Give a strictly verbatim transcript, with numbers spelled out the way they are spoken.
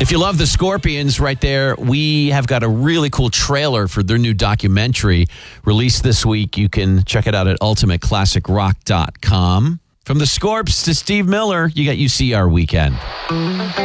If you love the Scorpions right there, we have got a really cool trailer for their new documentary released this week. You can check it out at ultimate classic rock dot com. From the Scorps to Steve Miller, you got U C R Weekend.